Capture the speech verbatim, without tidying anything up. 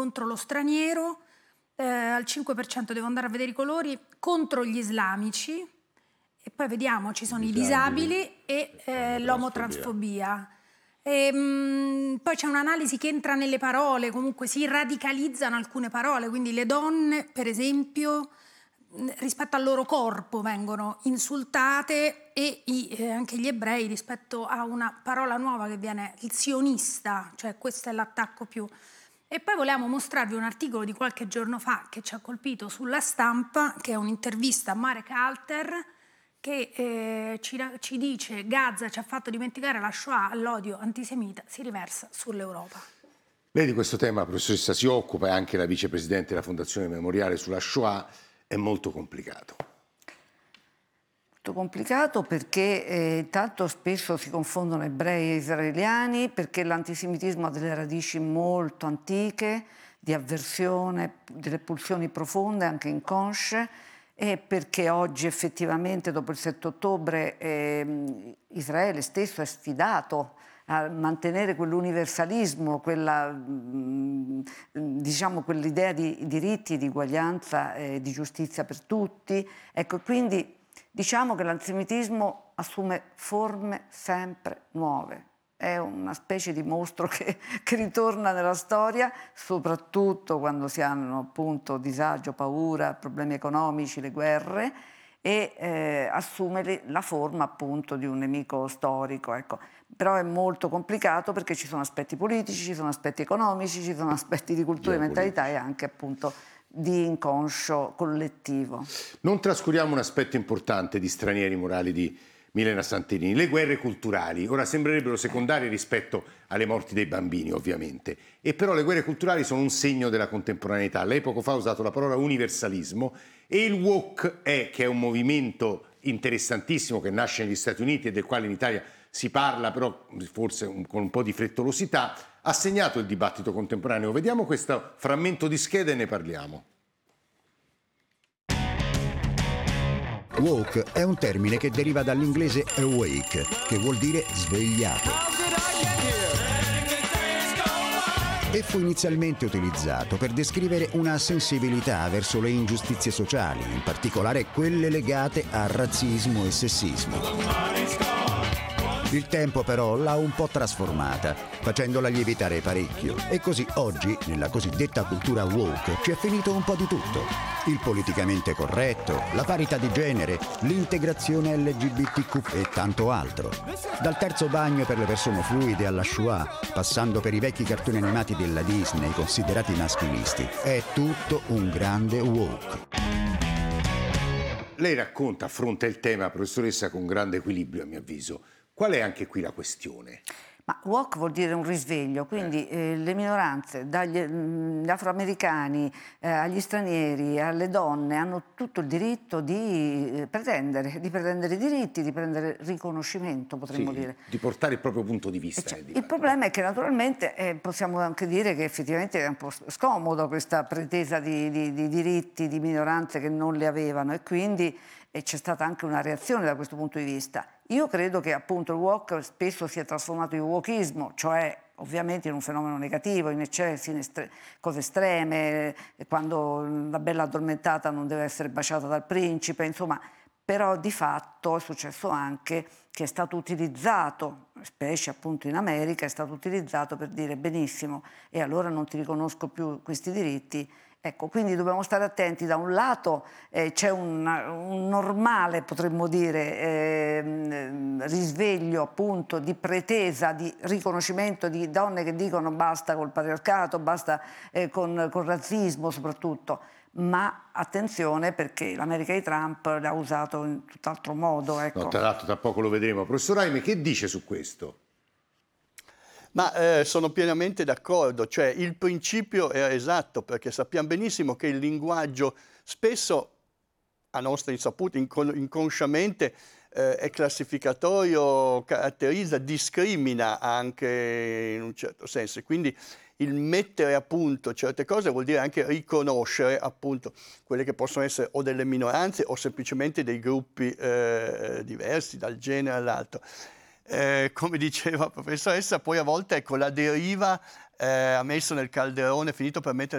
contro lo straniero, eh, al cinque per cento devo andare a vedere i colori, contro gli islamici, e poi vediamo ci sono disabili, i disabili e eh, l'omotransfobia. E, mh, poi c'è un'analisi che entra nelle parole, comunque si radicalizzano alcune parole, quindi le donne per esempio rispetto al loro corpo vengono insultate, e i, eh, anche gli ebrei rispetto a una parola nuova che viene il sionista, cioè questo è l'attacco più. E poi volevamo mostrarvi un articolo di qualche giorno fa che ci ha colpito sulla Stampa, che è un'intervista a Marek Alter, che eh, ci, ci dice: Gaza ci ha fatto dimenticare la Shoah, l'odio antisemita si riversa sull'Europa. Lei di questo tema, professoressa, si occupa, è anche la vicepresidente della Fondazione Memoriale sulla Shoah. È molto complicato. Molto complicato perché eh, tanto spesso si confondono ebrei e israeliani, perché l'antisemitismo ha delle radici molto antiche, di avversione, di repulsioni profonde, anche inconsce, e perché oggi effettivamente dopo il sette ottobre eh, Israele stesso è sfidato a mantenere quell'universalismo, quella, diciamo, quell'idea di diritti, di uguaglianza e di giustizia per tutti. Ecco, quindi diciamo che l'antisemitismo assume forme sempre nuove. È una specie di mostro che, che ritorna nella storia, soprattutto quando si hanno appunto disagio, paura, problemi economici, le guerre, e eh, assume la forma appunto di un nemico storico. Ecco. Però è molto complicato perché ci sono aspetti politici, ci sono aspetti economici, ci sono aspetti di cultura e mentalità e anche appunto di inconscio collettivo. Non trascuriamo un aspetto importante di Stranieri morali di Milena Santelini, le guerre culturali. Ora sembrerebbero secondarie rispetto alle morti dei bambini, ovviamente, e però le guerre culturali sono un segno della contemporaneità. Lei poco fa ha usato la parola universalismo, e il woke è, che è un movimento interessantissimo che nasce negli Stati Uniti e del quale in Italia si parla, però forse un, con un po' di frettolosità, ha segnato il dibattito contemporaneo. Vediamo questo frammento di scheda e ne parliamo. Woke è un termine che deriva dall'inglese awake, che vuol dire svegliato. E fu inizialmente utilizzato per descrivere una sensibilità verso le ingiustizie sociali, in particolare quelle legate a razzismo e sessismo. Il tempo però l'ha un po' trasformata, facendola lievitare parecchio. E così oggi, nella cosiddetta cultura woke, c'è finito un po' di tutto. Il politicamente corretto, la parità di genere, l'integrazione L G B T Q e tanto altro. Dal terzo bagno per le persone fluide alla Shoah, passando per i vecchi cartoni animati della Disney considerati maschilisti, è tutto un grande woke. Lei racconta, affronta il tema, professoressa, con grande equilibrio, a mio avviso. Qual è anche qui la questione? Ma woke vuol dire un risveglio, quindi eh. Eh, le minoranze, dagli mh, afroamericani eh, agli stranieri, alle donne, hanno tutto il diritto di eh, pretendere, di pretendere diritti, di prendere riconoscimento, potremmo sì, dire. Di portare il proprio punto di vista. Cioè, il problema è che naturalmente eh, possiamo anche dire che effettivamente è un po' scomodo questa pretesa di, di, di diritti di minoranze che non le avevano, e quindi e c'è stata anche una reazione da questo punto di vista. Io credo che appunto il woke spesso si è trasformato in wokismo, cioè ovviamente in un fenomeno negativo, in eccessi, in estre- cose estreme, quando la bella addormentata non deve essere baciata dal principe, insomma, però di fatto è successo anche che è stato utilizzato, specie appunto in America, è stato utilizzato per dire benissimo, e allora non ti riconosco più questi diritti. Ecco, quindi dobbiamo stare attenti. Da un lato eh, c'è un, un normale, potremmo dire, eh, risveglio appunto di pretesa, di riconoscimento di donne che dicono basta col patriarcato, basta eh, con, con razzismo soprattutto, ma attenzione perché l'America di Trump l'ha usato in tutt'altro modo. Ecco. No, tra l'altro tra poco lo vedremo. Professor Raimi, che dice su questo? Ma eh, sono pienamente d'accordo, cioè il principio è esatto, perché sappiamo benissimo che il linguaggio spesso, a nostra insaputa, incon- inconsciamente, eh, è classificatorio, caratterizza, discrimina anche in un certo senso. Quindi il mettere a punto certe cose vuol dire anche riconoscere appunto quelle che possono essere o delle minoranze o semplicemente dei gruppi eh, diversi dal genere all'altro. Eh, come diceva la professoressa, poi a volte ecco, la deriva eh, ha messo nel calderone, finito per mettere